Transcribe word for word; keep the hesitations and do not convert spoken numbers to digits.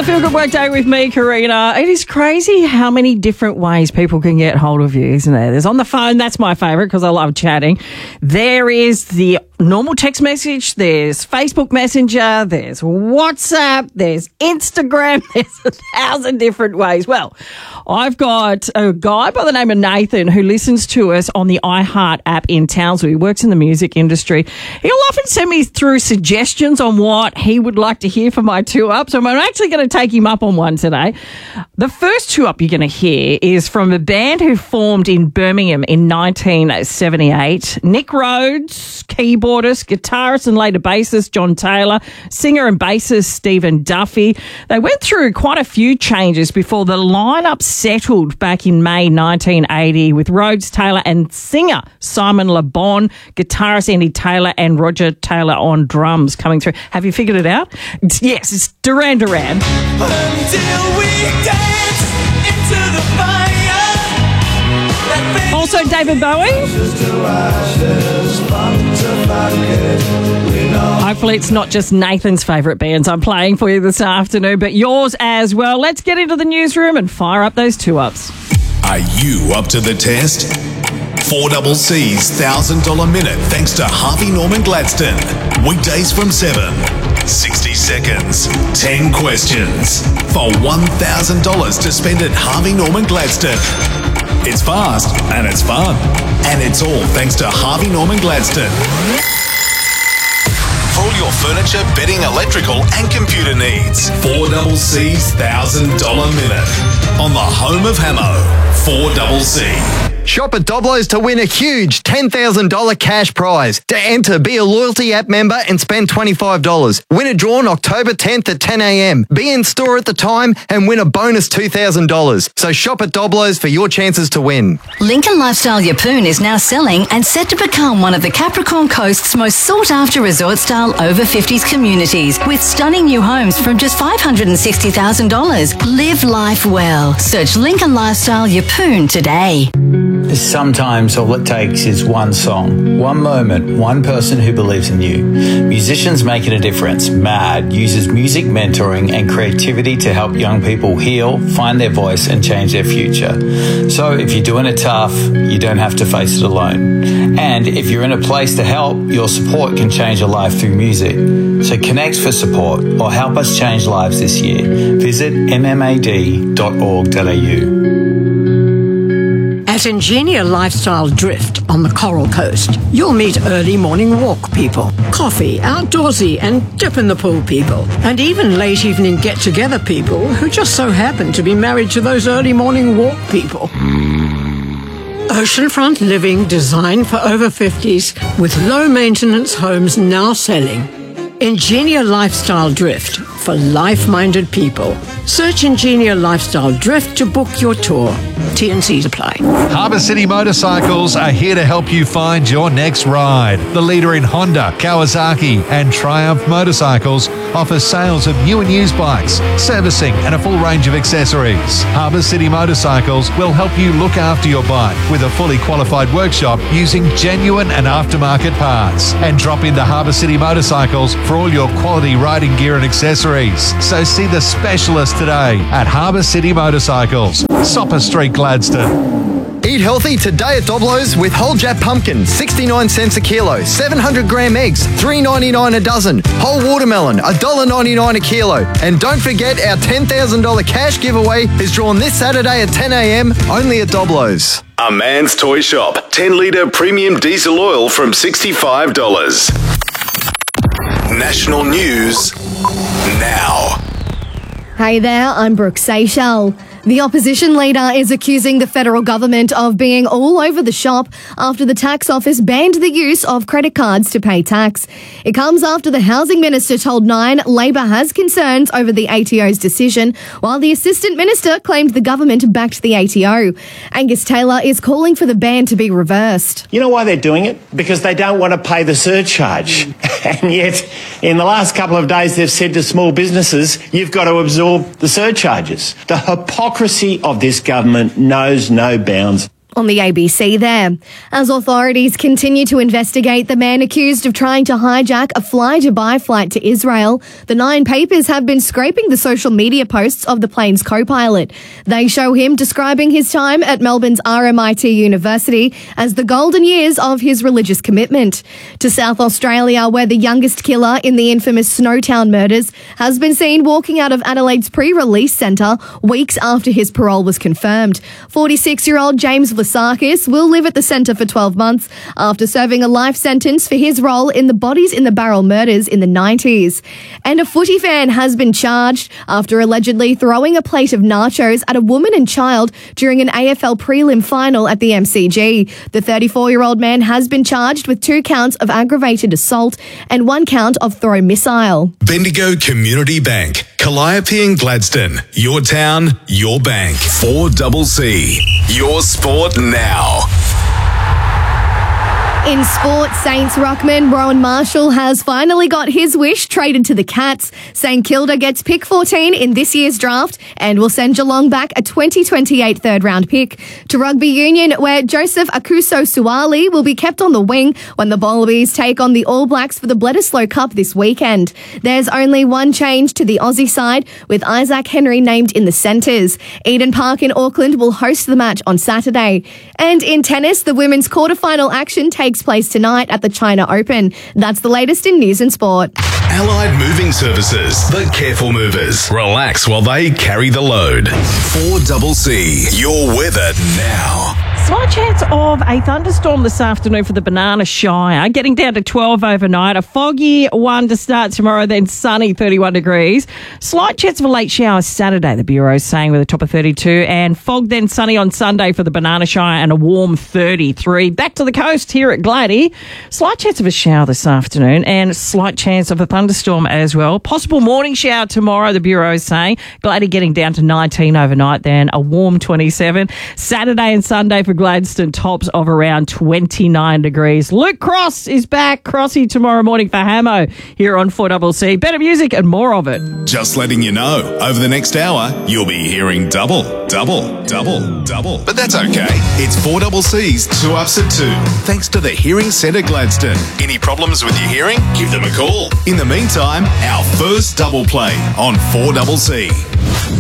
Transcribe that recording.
Feel Good Work Day with me, Karina. It is crazy how many different ways people can get hold of you, isn't there? There's on the phone, that's my favourite because I love chatting. There is the normal text message, there's Facebook Messenger, there's WhatsApp, there's Instagram, there's a thousand different ways. Well, I've got a guy by the name of Nathan who listens to us on the iHeart app in Townsville. He works in the music industry. He'll often send me through suggestions on what he would like to hear for my two-up, so I'm actually going to take him up on one today. The first two-up you're going to hear is from a band who formed in Birmingham in nineteen seventy-eight. Nick Rhodes, keyboardist, guitarist and later bassist John Taylor, singer and bassist Stephen Duffy. They went through quite a few changes before the lineup settled back in May nineteen eighty with Rhodes, Taylor and singer Simon Le Bon, guitarist Andy Taylor and Roger Taylor on drums coming through. Have you figured it out? It's, yes, it's Duran Duran. Until we dance into the fire. Also David Bowie. Hopefully it's not just Nathan's favourite bands I'm playing for you this afternoon, but yours as well. Let's get into the newsroom and fire up those two-ups. Are you up to the test? four C C's one thousand dollars minute thanks to Harvey Norman Gladstone. Weekdays from seven. sixty seconds. ten questions. For one thousand dollars to spend at Harvey Norman Gladstone. It's fast and it's fun. And it's all thanks to Harvey Norman Gladstone. For all your furniture, bedding, electrical and computer needs. four C C's one thousand dollars minute. On the home of Hamo. four C C. Shop at Doblo's to win a huge ten thousand dollars cash prize. To enter, be a loyalty app member and spend twenty-five dollars. Win a drawn October tenth at ten a.m. Be in store at the time and win a bonus two thousand dollars. So shop at Doblo's for your chances to win. Lincoln Lifestyle Yeppoon is now selling and set to become one of the Capricorn Coast's most sought-after resort-style over fifties communities with stunning new homes from just five hundred sixty thousand dollars. Live life well. Search Lincoln Lifestyle Yeppoon today. Sometimes all it takes is one song, one moment, one person who believes in you. Musicians Making a Difference, MAD, uses music mentoring and creativity to help young people heal, find their voice and change their future. So if you're doing it tough, you don't have to face it alone. And if you're in a place to help, your support can change a life through music. So connect for support or help us change lives this year. Visit m m a d dot org dot a u. At Ingenia Lifestyle Drift on the Coral Coast, you'll meet early morning walk people, coffee, outdoorsy and dip in the pool people, and even late evening get-together people who just so happen to be married to those early morning walk people. Oceanfront living designed for over fifties with low-maintenance homes now selling. Ingenia Lifestyle Drift for life-minded people. Search Ingenia Lifestyle Drift to book your tour. T and Cs apply. Harbour City Motorcycles are here to help you find your next ride. The leader in Honda, Kawasaki and Triumph motorcycles offers sales of new and used bikes, servicing and a full range of accessories. Harbour City Motorcycles will help you look after your bike with a fully qualified workshop using genuine and aftermarket parts. And drop into Harbour City Motorcycles for all your quality riding gear and accessories. So see the specialist today at Harbour City Motorcycles, Sopper Street, Gladstone. Eat healthy today at Doblo's with whole Jap pumpkin, sixty-nine cents a kilo, seven hundred gram eggs, three ninety-nine a dozen, whole watermelon, one dollar ninety-nine a kilo. And don't forget our ten thousand dollars cash giveaway is drawn this Saturday at ten a.m. only at Doblo's. A Man's Toy Shop. ten litre premium diesel oil from sixty-five dollars. National news now. Hey there, I'm Brooke Seychelles. The opposition leader is accusing the federal government of being all over the shop after the tax office banned the use of credit cards to pay tax. It comes after the housing minister told Nine Labor has concerns over the A T O's decision, while the assistant minister claimed the government backed the A T O. Angus Taylor is calling for the ban to be reversed. You know why they're doing it? Because they don't want to pay the surcharge. And yet, in the last couple of days, they've said to small businesses, you've got to absorb the surcharges. The hypocrisy of this government knows no bounds. on the A B C there. As authorities continue to investigate the man accused of trying to hijack a fly-Dubai flight to Israel, the Nine papers have been scraping the social media posts of the plane's co-pilot. They show him describing his time at Melbourne's R M I T University as the golden years of his religious commitment. To South Australia, where the youngest killer in the infamous Snowtown murders has been seen walking out of Adelaide's pre-release centre weeks after his parole was confirmed. forty-six-year-old James Vlasakis will live at the centre for twelve months after serving a life sentence for his role in the Bodies in the Barrel murders in the nineties. And a footy fan has been charged after allegedly throwing a plate of nachos at a woman and child during an A F L prelim final at the M C G. The thirty-four-year-old man has been charged with two counts of aggravated assault and one count of throw missile. Bendigo Community Bank, Calliope and Gladstone. Your town, your bank. four C C. Your sport now. In sport, Saints ruckman Rowan Marshall has finally got his wish, traded to the Cats. St Kilda gets pick fourteen in this year's draft and will send Geelong back a twenty twenty-eight third-round pick. To rugby union, where Joseph Akuso-Suali will be kept on the wing when the Wallabies take on the All Blacks for the Bledisloe Cup this weekend. There's only one change to the Aussie side, with Isaac Henry named in the centres. Eden Park in Auckland will host the match on Saturday. And in tennis, the women's quarterfinal action takes place tonight at the China Open. That's the latest in news and sport. Allied Moving Services, the careful movers. Relax while they carry the load. four C C. Your weather now. Slight chance of a thunderstorm this afternoon for the Banana Shire, getting down to twelve overnight. A foggy one to start tomorrow, then sunny, thirty-one degrees. Slight chance of a late shower Saturday, the Bureau's saying, with a top of thirty-two. And fog, then sunny on Sunday for the Banana Shire and a warm thirty-three. Back to the coast here at Glady. Slight chance of a shower this afternoon and slight chance of a thunderstorm as well. Possible morning shower tomorrow, the Bureau's saying. Glady getting down to nineteen overnight, then a warm twenty-seven. Saturday and Sunday for Gladstone, tops of around twenty-nine degrees. Luke Cross is back. Crossy tomorrow morning for Hamo here on four C C. Better music and more of it. Just letting you know, over the next hour, you'll be hearing double, double, double, double. But that's okay. It's four C C's two ups at two, thanks to the Hearing Centre Gladstone. Any problems with your hearing? Give them a call. In the meantime, our first double play on four C C.